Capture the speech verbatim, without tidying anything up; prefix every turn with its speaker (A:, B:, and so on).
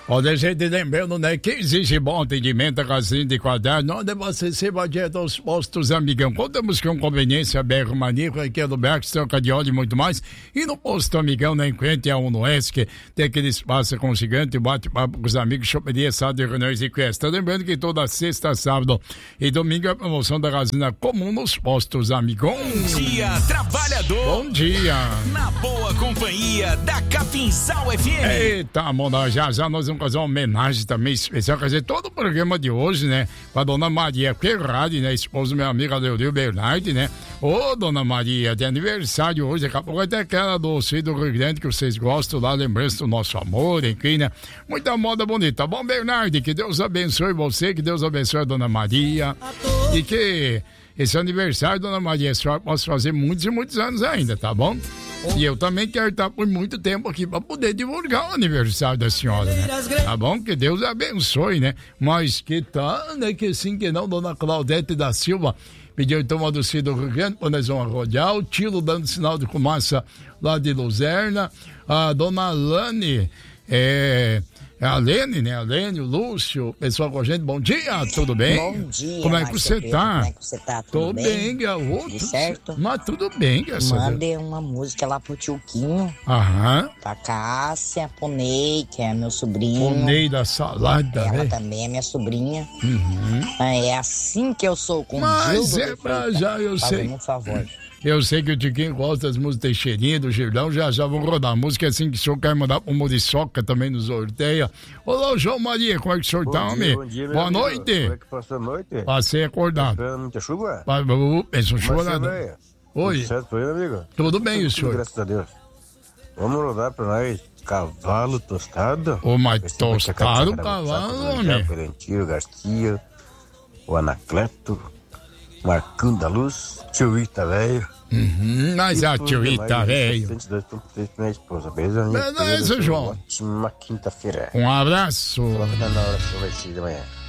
A: Olha, a gente lembrando, né, que exige bom atendimento a casinha de quadrado, onde você se vai direto aos postos Amigão. Contamos com conveniência, berro maníaco, aqui é do Berx, troca de óleo e muito mais. E no posto Amigão, na frente a Unoesc, que tem aquele espaço aconchegante, bate-papo com os amigos, choperia, sábado de reuniões e festa. Lembrando que toda sexta, sábado e domingo é a promoção da gasolina comum nos postos Amigão.
B: Bom dia, trabalhador.
A: Bom dia.
B: Na boa companhia da Capinzal F M.
A: Eita, mano, já já nós vamos fazer uma homenagem também especial, quer dizer, todo o programa de hoje, né, pra dona Maria Ferrari, né, esposa do meu amigo Adeildo Bernardi, né. Ô, dona Maria, de aniversário hoje, daqui a pouco vai ter aquela doce do Rio Grande que vocês gostam lá, lembrança do nosso amor, enfim, né, muita moda bonita, tá bom, Bernardi? Que Deus abençoe você, que Deus abençoe a dona Maria, e que esse aniversário, dona Maria, a senhora possa fazer muitos e muitos anos ainda, tá bom? E eu também quero estar por muito tempo aqui para poder divulgar o aniversário da senhora, né? Tá bom? Que Deus abençoe, né? Mas que tal, né? Que sim, que não, dona Claudete da Silva pediu então uma doce do Rio Grande, para nós vamos rodear, o Tilo dando sinal de fumaça lá de Luzerna, a dona Lane, é... a Lene, né? A Lene, o Lúcio, pessoal com a gente, bom dia, tudo bem?
C: Bom dia,
A: Como é que você tá?
C: Como é que você tá? Tudo
A: Tô
C: bem?
A: bem, garoto.
C: Tudo certo?
A: Mas tudo bem, graças a Deus.
C: Mande uma música lá pro Tioquinho,
A: Aham.
C: pra Cássia, pro Ney, que é meu sobrinho.
A: O Ney da salada,
C: Ela
A: né?
C: também é minha sobrinha.
A: Uhum.
C: É assim que eu sou com
A: Mas
C: Gildo
A: é
C: de
A: pra
C: Freitas.
A: já, eu sei.
C: Fazendo um favor.
A: Eu sei que o Tiquinho gosta das músicas Teixeirinha, do Gildão, já já vou rodar a música assim que o senhor quer mandar pro Muriçoca também nos sorteia. Olá, João Maria, como é que o senhor tá, homem?
D: Bom dia, meu
A: Boa
D: amigo.
A: noite.
D: Como é que passou a noite?
A: Passei acordado.
D: Esperando muita chuva?
A: Pensa um
D: Mas
A: chorador.
D: você vai?
A: Oi.
D: Tudo certo por aí, amigo?
A: Tudo bem,
D: Tudo,
A: o senhor?
D: Graças a Deus. Vamos rodar pra nós cavalo tostado.
A: Ô, mas
D: Esse vai ser
A: tostado o
D: cachaça,
A: cavalo,
D: saco,
A: homem.
D: O Valentino, Garcia, o Anacleto, Marcão da Luz, Tio Ita, velho.
A: Uhum, mas a Tio Ita, velho.
D: setecentos e dois ponto três pra minha esposa. Beijo, amigo.
A: Beleza, João.
D: Ótima quinta-feira.
A: Um abraço.
D: Coloca na hora que vai ser de manhã.